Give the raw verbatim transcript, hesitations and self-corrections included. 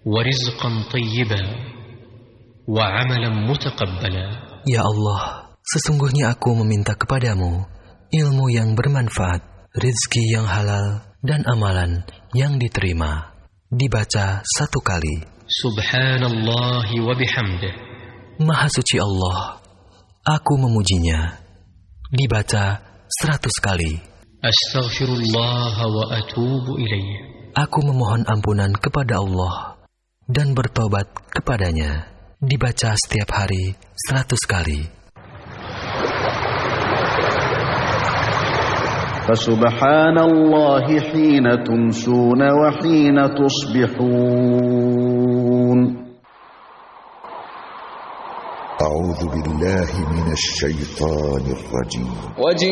ورزقا طيبا وعملا متقبلا. Ya Allah, sesungguhnya aku meminta kepadamu ilmu yang bermanfaat, rezeki yang halal, dan amalan yang diterima. Dibaca satu kali. Subhanallah wa bihamdih. Maha suci Allah, aku memujinya. Dibaca seratus kali. Astaghfirullah wa atubu ilaih. Aku memohon ampunan kepada Allah dan bertobat kepadanya. Dibaca setiap hari seratus kali. Fasubhanallahi hina tumsuna wa hina tusbihun. A'udzu billahi minasy syaithanir rajim.